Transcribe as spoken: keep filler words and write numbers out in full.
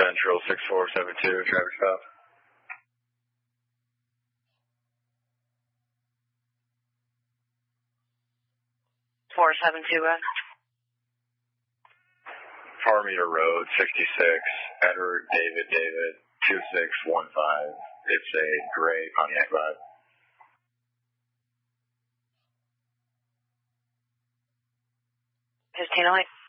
Central six four seven two, driver stop. four seven two, uh. Farmeter Road, sixty-six, Edward David David, two six one five. It's a gray Pontiac Vibe. fifteen oh eight.